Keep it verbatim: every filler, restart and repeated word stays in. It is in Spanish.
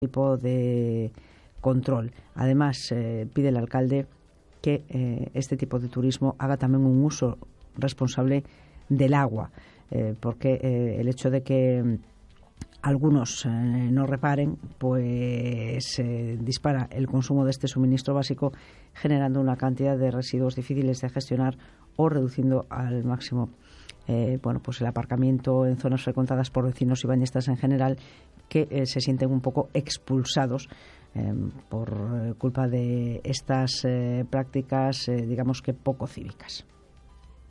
tipo de control. Además, eh, pide el alcalde que eh, este tipo de turismo haga también un uso responsable del agua, eh, porque eh, el hecho de que algunos eh, no reparen, pues eh, dispara el consumo de este suministro básico, generando una cantidad de residuos difíciles de gestionar o reduciendo al máximo eh, bueno, pues el aparcamiento en zonas frecuentadas por vecinos y bañistas en general, que eh, se sienten un poco expulsados eh, por eh, culpa de estas eh, prácticas, eh, digamos que poco cívicas.